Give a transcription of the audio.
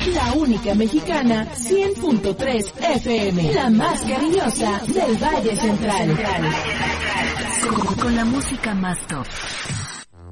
La única mexicana, 100.3 FM. La más cariñosa del Valle Central. Con la música más top.